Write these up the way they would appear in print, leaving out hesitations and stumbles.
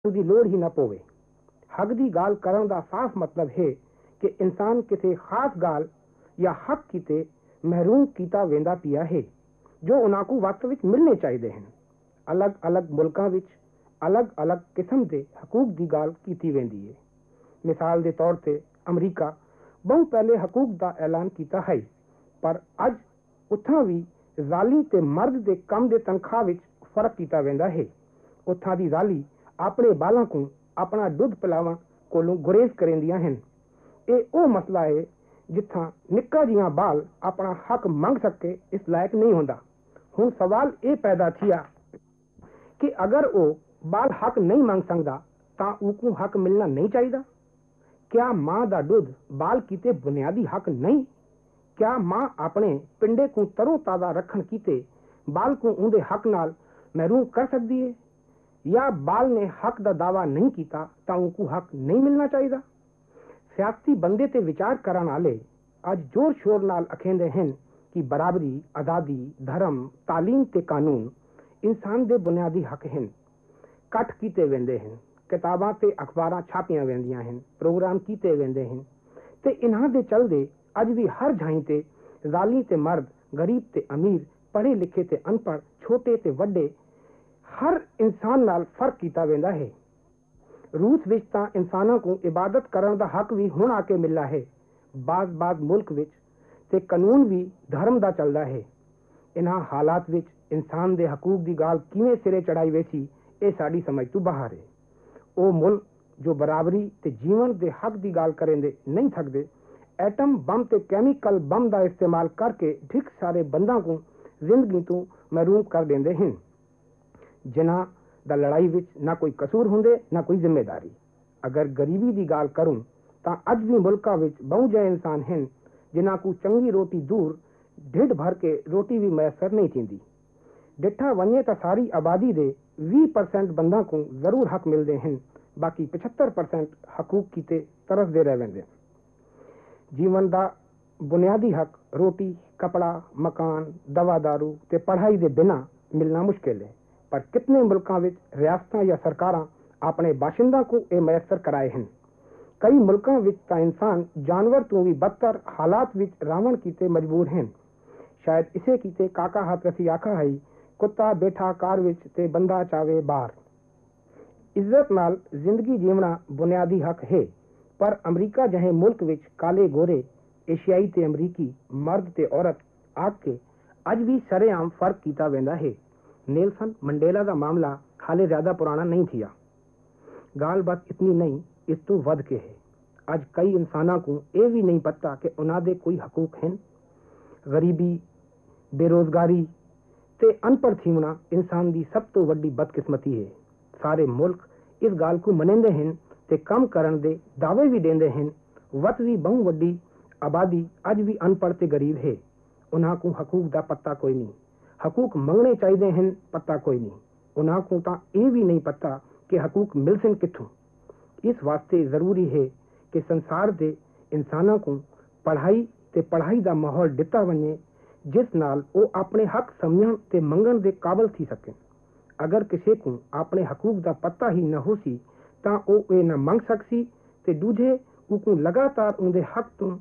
ਦੀ ਲੋੜ ਹੀ ਨਾ ਪਵੇ। हक की गाल करन दा साफ मतलब है कि इंसान किसी खास गाल या हक किते महरूम किया वेंदा पिया है जो उन्हां को वास्तविक मिलने चाहिए हैं। अलग अलग मुल्कां विच अलग अलग किस्म के हकूक की गाल की वेंदी है। मिसाल के तौर पर अमरीका बहुत पहले हकूक का ऐलान किया है, पर अज उत्थां भी जाली ते मर्द के कम के तनख्वाह विच फर्क किया वेंदा है। उत्थां दी जाली अपने बालों को अपना दुध पिलावन कोलों गुरेज करेंदियां हैं। ये वो मसला है जिथा निक्का जिहा बाल अपना हक मंग सके इस लायक नहीं होंदा। हुण सवाल ये पैदा थिया कि अगर वो बाल हक नहीं मंग सकदा तां उनको हक मिलना नहीं चाहिए। क्या मां दा दुध बाल कीते बुनियादी हक नहीं? क्या मां अपने पिंडे को तरो ताज़ा रखन कीते बाल को उनके हक नाल महरूम कर सकती है? या बाल ने हक का दावा नहीं किया तो उनको हक नहीं मिलना चाहिए? सियासी बंदे ते विचार करन वाले अज जोर शोर नाल अखेंदे हैं कि बराबरी, आज़ादी, धर्म, तालीम ते कानून इंसान दे बुनियादी हक हैं। कट कीते वेंदे हैं, किताबां ते अखबारां छापियां वेंदियां हैं, प्रोग्राम कीते वेंदे हैं ते इन्हां दे चलदे अज भी हर झाई ते जाली ते मर्द, गरीब ते अमीर, पढ़े लिखे ते अनपढ़, छोटे ते वड्डे हर इंसान नाल फर्क किया वेंदा है। रूस विच तां इंसानों को इबादत करन दा हक भी हुण आके मिला है। बाज़ मुल्क विच ते कानून भी धर्म दा चलदा है। इन्हां हालात विच इंसान दे हकूक की गाल किवें सिरे चढ़ाई वेसी ये साडी समझ तो बाहर है। वो मुल्क जो बराबरी ते जीवन दे हक की गाल करेंदे नहीं थकदे एटम बम ते कैमिकल बम का इस्तेमाल करके ढिक सारे बंदा को जिंदगी तो महरूम कर देंदे हैं जिन्हां दा लड़ाई विच ना कोई कसूर हुंदे ना कोई जिम्मेदारी। अगर गरीबी की गाल करूं तां अज भी मुल्कां विच बहु जे इंसान हैं जिन्हां को चंगी रोटी दूर ढिड भर के रोटी भी मैसर नहीं थींदी। डिठा वने तो सारी आबादी दे 20% बंदा को जरूर हक मिलते हैं, बाकी 75% हकूक कीते तरसदे रह वेंदे। जीवन का बुनियादी हक रोटी, कपड़ा, मकान, दवा दारू ते पढ़ाई के बिना मिलना मुश्किल है, पर कितने मुल्कों में रियासतां या सरकारां अपने बाशिंदा को ये मैसर कराए हैं। कई मुल्कों में तो इंसान जानवर तो भी बदतर हालात विच रावण कीते मजबूर हैं। शायद इसे कीते काका हाथ रसी आखा है, कुत्ता बैठा कार विच ते बंदा चावे बाहर। इज्जत नाल जिंदगी जीवना बुनियादी हक है, पर अमरीका जहे मुल्क विच काले गोरे, एशियाई ते अमरीकी, मर्द ते औरत आग के अज भी सरेआम फर्क किया वेंदा है। नेल्सन मंडेला का मामला हाले ज्यादा पुराना नहीं थिया। गाल बात इतनी नहीं, इस तो वध के है। आज कई इंसानों को ये भी नहीं पता कि उन्हां कोई हकूक हैं। गरीबी, बेरोजगारी ते अनपढ़ थीवना इंसान की सब तो वड्डी बदकिस्मती है। सारे मुल्क इस गाल को मनेंदे हैं ते कम करन दे दावे भी देंदे हैं। वत भी बहु वड्डी आबादी अज भी अनपढ़ ते गरीब है। उन्हां को हकूक का पत्ता कोई नहीं। हकूक मंगने चाहिए हैं, पता कोई नहीं। उन्हां को तो ये भी नहीं पता कि हकूक मिलसन किथों। इस वास्ते जरूरी है कि संसार के इंसानों को पढ़ाई ते पढ़ाई का माहौल दिता वने जिस नाल वो अपने हक समझण ते मंगण के काबिल थी सकें। अगर किसी को अपने हकूक का पता ही न हो सी तां वो ये न मंग सकसी ते दूजे उनको लगातार उनके हक तो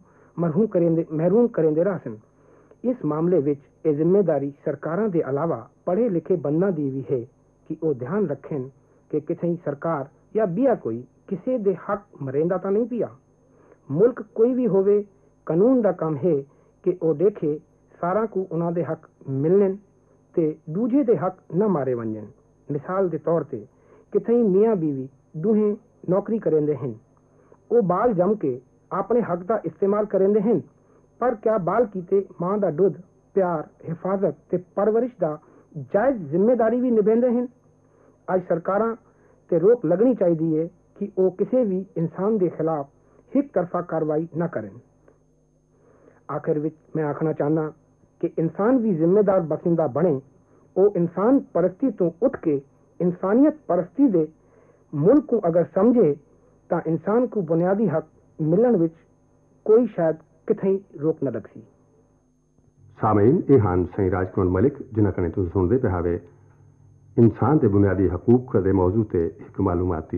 महरूम करेंदे रहसन। इस मामले विच ये जिम्मेदारी सरकारों के अलावा पढ़े लिखे बंदा दी भी है कि वो ध्यान रखें कि किसी सरकार या बिया कोई किसी दे हक मरेंदा तो नहीं पिया। मुल्क कोई भी होवे, कानून का काम है कि वो देखे सारा को उन्होंने हक मिलने ते दूजे दे हक न मारे वंजन। मिसाल के तौर पर कितई मियाँ बीवी दूहें नौकरी करेंदे हैं, वो बाल जम के अपने हक का इस्तेमाल करेंदे हैं, पर क्या बाल कीते मां का दुध, प्यार, हिफाजत ते परवरिश का जायज जिम्मेदारी भी निभेंदे हैं। आज सरकारां ते रोक लगनी चाहिए कि वो किसी भी इंसान के खिलाफ एक तरफा कार्रवाई न करें। आखिर विच मैं आखना चाहना कि इंसान भी जिम्मेदार बसिंदा बने। वो इंसान परस्ती तो उठ के इंसानियत परस्ती दे मुल्क को अगर समझे तो इंसान को बुनियादी हक मिलन विच कोई शायद किथे रोक न लगसी। सामीन ये हान सही राजकुमार मलिक जिन्हें कने तुम सुनते पे हावे इंसान के बुनियादी हकूक के मौजू ते एक मालूमाती